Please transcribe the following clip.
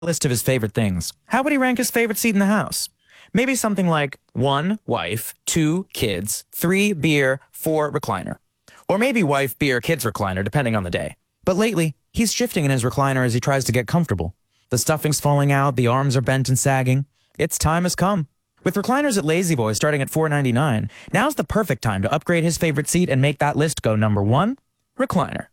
list of his favorite things, how would he rank his favorite seat in the house? Maybe something like 1, wife, 2, kids, 3, beer, 4, recliner. Or maybe wife, beer, kids, recliner, depending on the day. But lately, he's shifting in his recliner as he tries to get comfortable. The stuffing's falling out, the arms are bent and sagging. Its time has come. With recliners at La-Z-Boy starting at $4.99, now's the perfect time to upgrade his favorite seat and make that list go number 1, recliner.